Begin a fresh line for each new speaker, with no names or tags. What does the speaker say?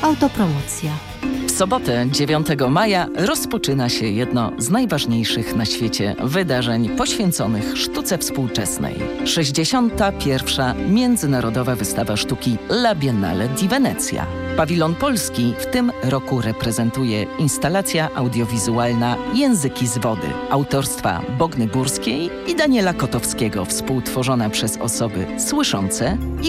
Autopromocja.
W sobotę 9 maja rozpoczyna się jedno z najważniejszych na świecie wydarzeń poświęconych sztuce współczesnej. 61. Międzynarodowa Wystawa Sztuki La Biennale di Venezia. Pawilon polski w tym roku reprezentuje instalacja audiowizualna Języki z wody autorstwa Bogny Górskiej i Daniela Kotowskiego, współtworzona przez osoby słyszące i